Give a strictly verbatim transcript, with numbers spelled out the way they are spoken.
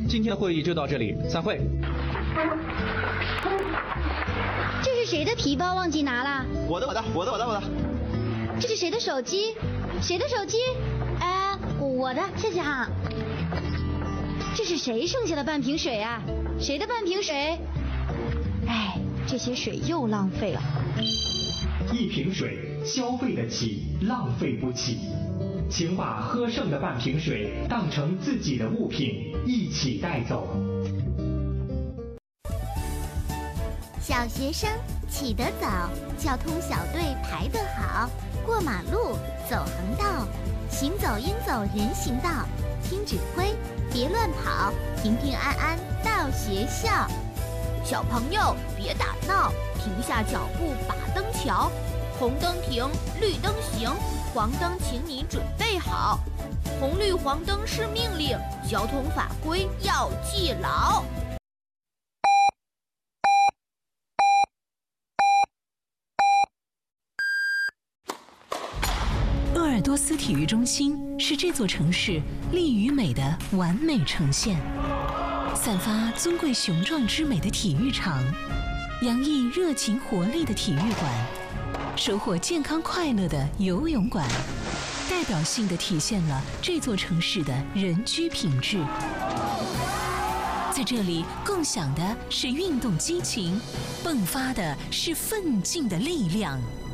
今天的会议就到这里，散会。 这是谁的皮包忘记拿了？ 我的，我的，我的，我的，我的。 这是谁的手机？谁的手机？哎，我的，谢谢哈。这是谁剩下的半瓶水啊？谁的半瓶水？哎，这些水又浪费了。 一瓶水消费得起，浪费不起。请把喝剩的半瓶水当成自己的物品一起带走。 小学生起得早，交通小队排得好，过马路走横道，行走应走人行道，听指挥别乱跑，平平安安到学校。小朋友别打闹，停下脚步把灯瞧，红灯停，绿灯行，黄灯请你准备好，红绿黄灯是命令，交通法规要记牢。 鄂尔多斯体育中心是这座城市力与美的完美呈现，散发尊贵雄壮之美的体育场，洋溢热情活力的体育馆，收获健康快乐的游泳馆，代表性地体现了这座城市的人居品质。在这里共享的是运动激情，迸发的是奋进的力量。